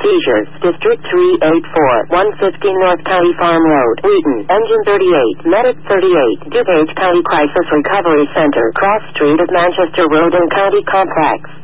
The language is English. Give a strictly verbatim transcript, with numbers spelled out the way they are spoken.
seizures. District three eight four, one fifty North County Farm Road, Wheaton. Engine thirty-eight, Medic thirty-eight, DuPage County Crisis Recovery Center, Cross Street of Manchester Road and County Complex.